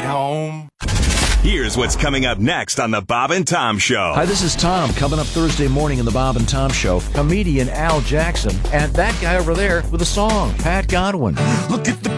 home. Here's what's coming up next on the Bob and Tom Show. Hi, this is Tom. Coming up Thursday morning in the Bob and Tom Show, comedian Al Jackson and that guy over there with a song, Pat Godwin. Look at the